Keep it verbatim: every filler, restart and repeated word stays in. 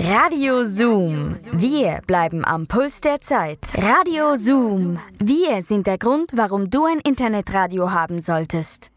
Radio Zoom. Wir bleiben am Puls der Zeit. Radio Zoom. Wir sind der Grund, warum du ein Internetradio haben solltest.